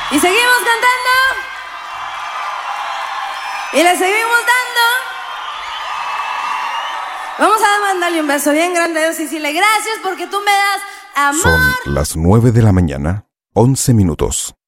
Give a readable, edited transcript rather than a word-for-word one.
Y seguimos cantando. Y le seguimos dando. Vamos a mandarle un beso bien grande a Dios y decirle gracias porque tú me das amor. Son las 9 de la mañana, 11 minutos.